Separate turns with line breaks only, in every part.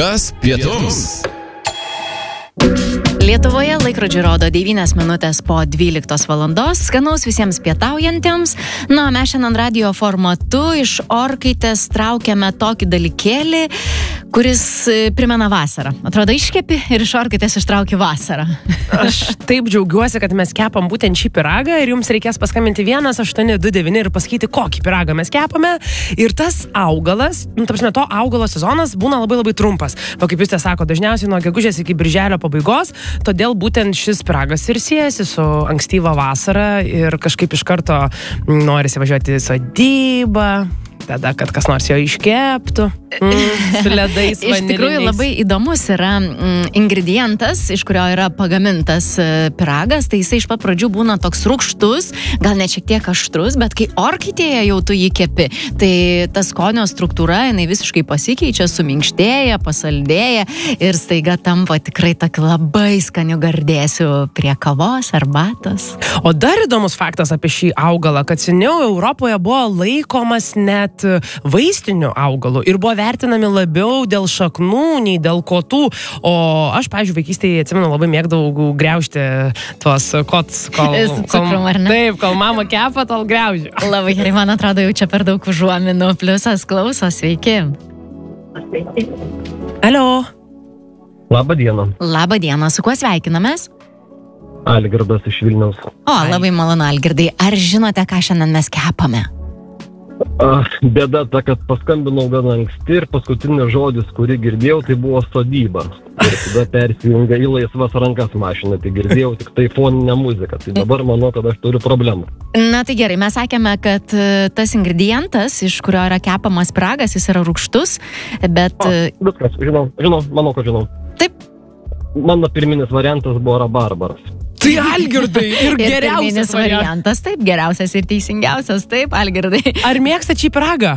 Kas pietums?
Lietuvoje laikrodžiai rodo 9 minutės po 12 valandos. Skanaus visiems pietaujantiems. Na, mes šiandien radio formatu iš orkaitės traukiame tokį dalykėlį, kuris primena vasarą. Atrodo, iškepi ir iš orkaitės ištrauki vasarą.
Aš taip džiaugiuosi, kad mes kepam būtent šį pyragą ir jums reikės paskambinti 1829 ir pasakyti, kokį pyragą mes kepame. Ir tas augalas, to augalo sezonas būna labai trumpas. O kaip jūs te sako, dažniausiai nuo gegužės iki birželio pabaigos. Todėl būtent šis pyragas ir siejasi su ankstyva vasara ir kažkaip iš karto norisi važiuoti į sodybą, tada, kad kas nors jo iškeptų, su ledais, vaniliniais.
Iš tikrųjų labai įdomus yra ingredientas, iš kurio yra pagamintas pyragas, tai jisai iš pat pradžių būna toks rūgštus, gal net šiek tiek aštrus, bet kai orkaitėje jau tu jį kepi, tai ta skonio struktūra, jinai visiškai pasikeičia, suminkštėja, pasaldėja ir staiga tampa tikrai tokį labai skanių gardėsių prie kavos, arbatos.
O dar įdomus faktas apie šį augalą, kad seniau Europoje buvo laikomas net vaistinių augalų ir buvo vertinami labiau dėl šaknų, nei dėl kotų. O aš, pavyzdžiui, vaikystėje atsimenu, labai mėgdavau griaužti tuos kots, kol mama kepa, tol griaužiu.
Labai gerai, man atrodo, jau čia per daug užuominų. Pliusas klauso, sveiki.
Alio.
Labą dieną.
Labą dieną, su kuo sveikinamės?
Algirdas iš Vilniaus.
O, labai malonu, Algirdai. Ar žinote, ką šiandien mes kepame?
Bėda ta, kad paskambinau gana anksti ir paskutinis žodis, kurį girdėjau, tai buvo sodyba. Ir tada persijungia į laisvas rankas mašiną, tai girdėjau tik tai foninę muziką. Tai dabar manau, kad aš turiu problemą.
Na tai gerai, mes sakėme, kad tas ingredientas, iš kurio yra kepamas pyragas, jis yra rūgštus, bet...
Viskas, žinau, manau, kad žinau.
Taip.
Mano pirminis variantas buvo rabarbaras.
Tai Algirdai ir geriausias
variantas, taip, geriausias ir teisingiausias, taip, Algirdai.
Ar mėgstat šį pyragą?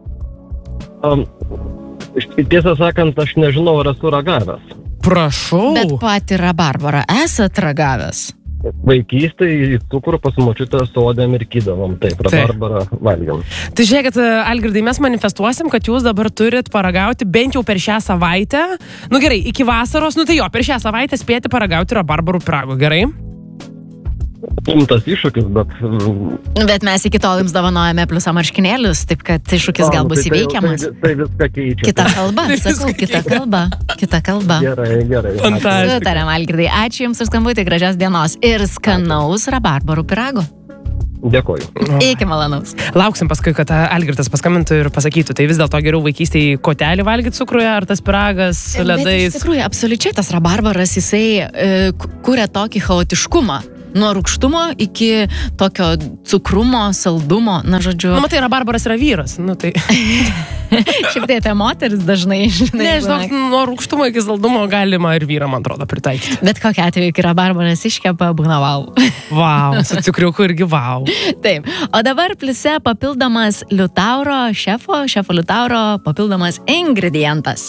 Tiesą sakant, aš nežinau, ar esu ragavęs.
Prašau.
Bet patį rabarbarą esat ragavęs?
Vaikystėje į cukrų pas močiutę sodę mirkydavom, taip, rabarbarą valgiam.
Tai žiūrėkit, Algirdai, mes manifestuosim, kad jūs dabar turit paragauti bent jau per šią savaitę. Nu gerai, iki vasaros, tai per šią savaitę spėti paragauti rabarbarų pyrago, gerai?
Rimtas iššūkis, bet...
Bet mes iki tol jums dovanojame pliusą marškinėlius, taip kad iššūkis gal bus įveikiamas.
Tai viską keičia.
Kita kalba, sakau, kita kalba.
Gerai.
Fantastika.
Sutarėm, Algirdai, ačiū jums už skambutį, gražios dienos ir skanaus rabarbarų pyrago.
Dėkoju.
Iki malonaus.
Lauksim paskui, kad Algirdas paskambintų ir pasakytų, tai vis dėlto geriau vaikystėje kotelį valgyti cukruje, ar tas pyragas su ledais?
Bet iš tikrųjų, absoliučiai tas rabarbaras, jisai kuria tokį chaotiškumą. Nuo rūgštumo iki tokio cukrumo, saldumo, na žodžiu.
Nu, matai, rabarbaras yra vyras, tai...
Šiaip tai apie moteris dažnai, žinai.
Nežinau, nuo rūgštumo iki saldumo galima ir vyrą, man atrodo, pritaikyti.
Bet kokia atveju, kai rabarbaras iškepa, būna vau.
Vau, su cukriuku irgi vau.
Taip, o dabar pliuse papildomas Liutauro šefo Liutauro papildomas ingredientas.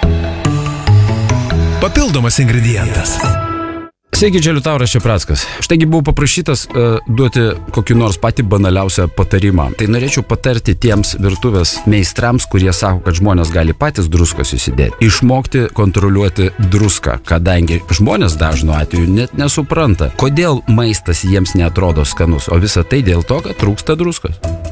Papildomas ingredientas.
Sveiki, čia Liutauras Čeprackas. Štaigi buvau paprašytas duoti kokį nors patį banaliausią patarimą. Tai norėčiau patarti tiems virtuvės meistrams, kurie sako, kad žmonės gali patys druskos įsidėti. Išmokti kontroliuoti druską, kadangi žmonės dažnu atveju net nesupranta, kodėl maistas jiems neatrodo skanus, o visa tai dėl to, kad trūksta druskos.